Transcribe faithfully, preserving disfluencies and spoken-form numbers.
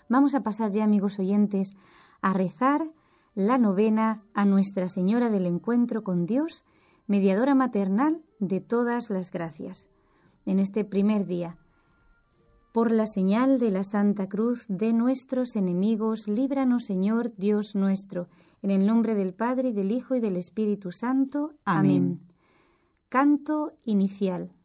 vamos a pasar ya, amigos oyentes, a rezar la novena a Nuestra Señora del Encuentro con Dios, mediadora maternal de todas las gracias. En este primer día, por la señal de la Santa Cruz de nuestros enemigos, líbranos, Señor Dios nuestro, en el nombre del Padre, y del Hijo, y del Espíritu Santo. Amén. Amén. Canto inicial.